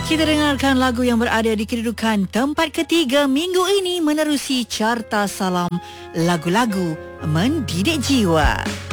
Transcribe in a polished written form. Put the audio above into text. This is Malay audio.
Kita dengarkan lagu yang berada di kedudukan tempat ketiga minggu ini menerusi carta salam lagu-lagu mendidik jiwa.